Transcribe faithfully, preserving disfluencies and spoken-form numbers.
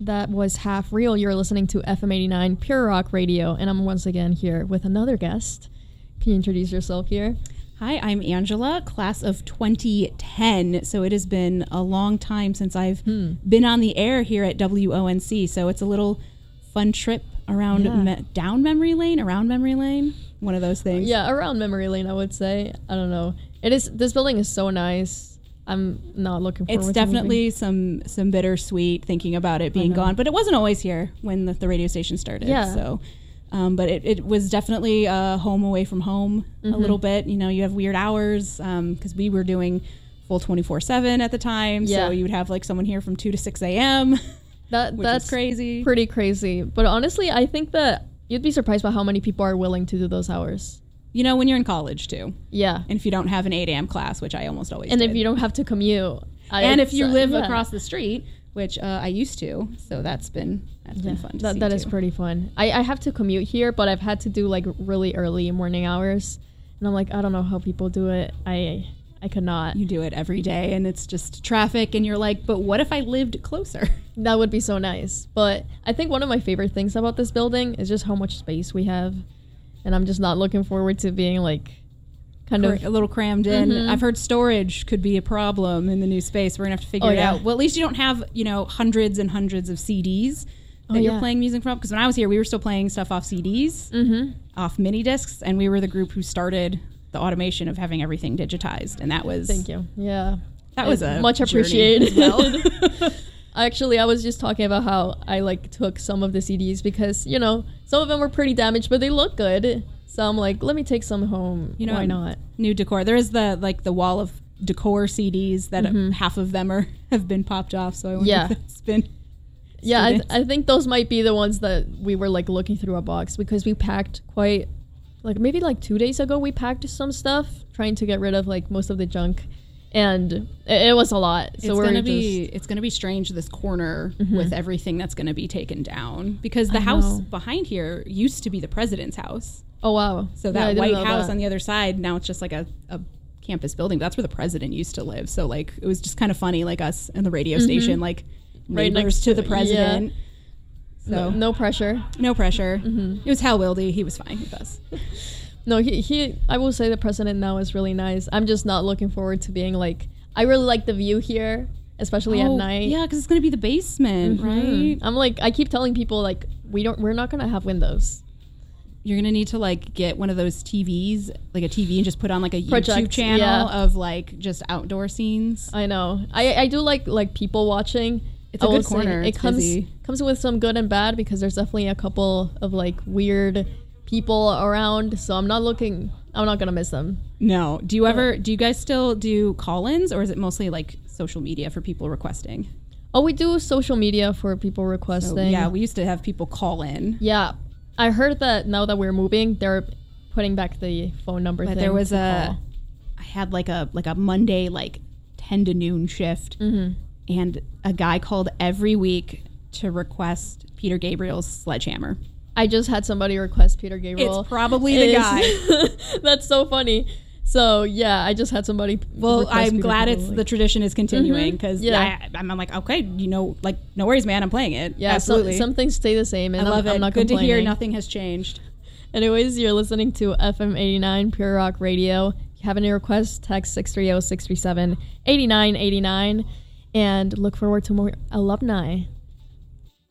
That was Half Real. You're listening to F M eighty-nine Pure Rock Radio, and I'm once again here with another guest. Can you introduce yourself here? Hi, I'm Angela, class of twenty ten. So it has been a long time since I've hmm. been on the air here at W O N C. So it's a little fun trip around yeah. me- down memory lane, around memory lane, one of those things. Yeah, around memory lane, I would say. I don't know. It is. This building is so nice. I'm not looking forward to It's definitely some some bittersweet thinking about it being gone, but it wasn't always here when the, the radio station started. Yeah. So, um, but it, it was definitely a home away from home mm-hmm. a little bit. You know, you have weird hours because um, we were doing full twenty-four seven at the time. Yeah. So you would have like someone here from two to six a.m. That which that's is crazy. Pretty crazy. But honestly, I think that you'd be surprised by how many people are willing to do those hours. You know, when you're in college, too. Yeah. And if you don't have an eight a.m. class, which I almost always And did. if you don't have to commute. And if you uh, live yeah. across the street, which uh, I used to. So that's been that's yeah, been fun to that, see, That too. is pretty fun. I, I have to commute here, but I've had to do, like, really early morning hours. And I'm like, I don't know how people do it. I I could not. You do it every day, and it's just traffic, and you're like, but what if I lived closer? That would be so nice. But I think one of my favorite things about this building is just how much space we have. And I'm just not looking forward to being, like, kind Cra- of a little crammed in. Mm-hmm. I've heard storage could be a problem in the new space. We're gonna have to figure oh, it yeah. out. Well, at least you don't have, you know, hundreds and hundreds of C Ds that oh, you're yeah. playing music from. Because when I was here, we were still playing stuff off C Ds, mm-hmm. off mini discs, and we were the group who started the automation of having everything digitized. And that was thank you. Yeah, that was a much appreciated. As well. Actually, I was just talking about how I like took some of the C Ds because, you know, some of them were pretty damaged, but they look good. So I'm like, let me take some home. You know, why not? New decor. There is the like the wall of decor C Ds that mm-hmm. half of them are have been popped off. So I wonder yeah. if that's been. Yeah, I, th- I think those might be the ones that we were like looking through a box because we packed quite, like maybe like two days ago we packed some stuff trying to get rid of like most of the junk. And it, it was a lot. So it's we're gonna just, be it's gonna be strange this corner mm-hmm. with everything that's gonna be taken down because the I house know. behind here used to be the president's house. Oh wow! So that yeah, White House that. on the other side now it's just like a, a campus building. That's where the president used to live. So like it was just kind of funny, like us in the radio mm-hmm. station, like right neighbors next to the president. Yeah. So no, no pressure. No pressure. Mm-hmm. It was Hal Wilde. He was fine with us. No, he he. I will say the president now is really nice. I'm just not looking forward to being like. I really like the view here, especially oh, at night. Yeah, because it's gonna be the basement, mm-hmm. right? I'm like, I keep telling people like, we don't, we're not gonna have windows. You're gonna need to like get one of those T Vs, like a T V, and just put on like a Project, YouTube channel yeah. of like just outdoor scenes. I know. I I do like like people watching. It's a I good corner. It it's comes busy. comes with some good and bad because there's definitely a couple of like weird people around. So I'm not looking. I'm not gonna miss them. No. Do you ever? Do you guys still do call-ins, or is it mostly like social media for people requesting? Oh, we do social media for people requesting. So, yeah, we used to have people call in. Yeah, I heard that now that we're moving, they're putting back the phone number. But thing there was a. call. I had like a like a Monday like ten to noon shift, mm-hmm. and a guy called every week to request Peter Gabriel's Sledgehammer. I just had somebody request Peter Gabriel. It's probably the guy. That's so funny. So yeah, I just had somebody. Well, I'm Peter glad Gabriel, it's like, the tradition is continuing because mm-hmm. yeah, yeah, I, I'm, I'm like okay, you know, like no worries, man, I'm playing it. Yeah, absolutely. Some, some things stay the same, and I love I'm, it. I'm not Good complaining. to hear. Nothing has changed. Anyways, you're listening to F M eighty-nine Pure Rock Radio. If you have any requests, text six three zero, six three seven, eight nine eight nine, and look forward to more alumni.